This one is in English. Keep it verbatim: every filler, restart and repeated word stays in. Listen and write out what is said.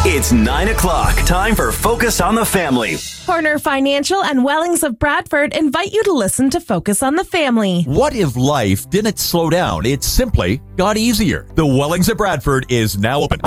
It's nine o'clock. Time for Focus on the Family. Horner Financial and Wellings of Bradford invite you to listen to Focus on the Family. What if life didn't slow down? It simply got easier. The Wellings of Bradford is now open.